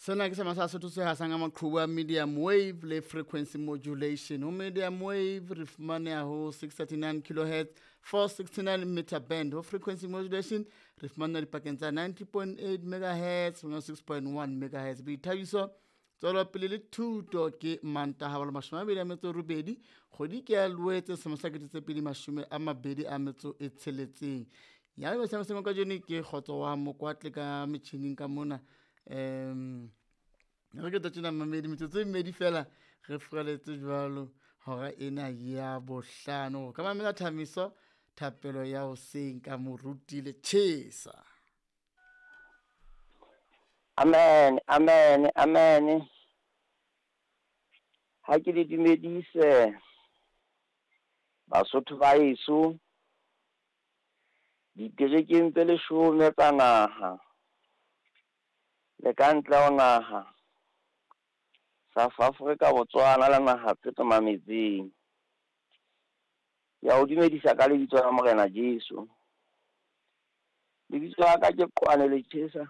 Sena ke sema sa Sotho se hasang a maqhubu a medium wave le frequency modulation. Ho medium wave re fumane ho 639 kHz 469 meter band. Ho frequency modulation re fumane dipakeng tsa 90.8 MHz ho 6.1 MHz. Boithabiso tswela pele le thuto ke Mantaha wa 28 kgwedi ke ya Loetse 2026. Ya ba se ka jone ke Kgotso wa Mokwatle ka metjhining ka mona. Re ke tšena mamedi metsotso e mmedi fela re freletse jwalo hora ena ya bohlano ka mamela Thamiso thapelo ya hoseng ka moruti le Tjhesa. Amen, amen, amen. Ha ke le dumedise Basotho ba heso diterekeng tse 10 tsa naha le ka ntle ho naha South Africa, Botswana le naha tse tomametseng. Ya ho dumedisa ka lebitso la Morena Jesu. Lebitso la ka ke Qwane le Tjhesa.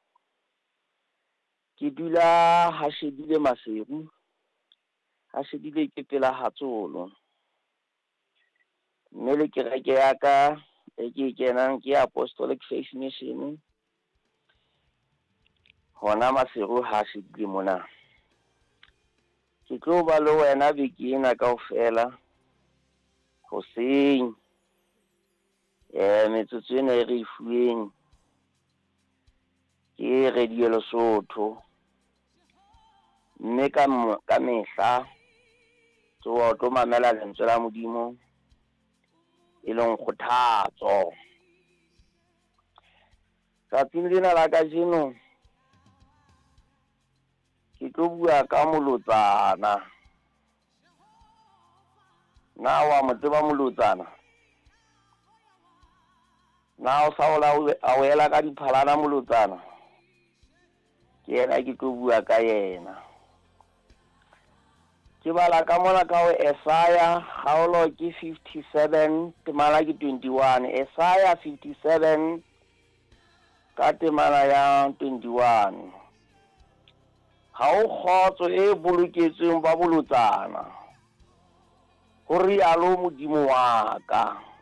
Ke dula ha shedile Maseru. Ha shedile ke pela Hatsolo. Mme le kereke ya ka e ke kenang ke Apostolic Faith Mission. Hona Maseru ha shedile mona. Ke tlo ba le wena beke ena kaofela hoseng metsotso ena e re ifueng ke Radio Lesotho mme ka mehla tso tlo mamela lentswe la Modimo e leng kgothatso ka tsela la ka jeno ke tlo bua ka molotsana. Na wa mo tseba molotsana? Na o sa ola a wela ka diphalana molotsana? Ke yena ke tlo bua ka yena. Ke bala ka mona ka ho Isaiah haolo ke 57 temala ke 21. Isaiah 57 ka temala ya 21. Ha o kgotso e boloketsweng ba bolotsana ho rialo Modimo wa ka.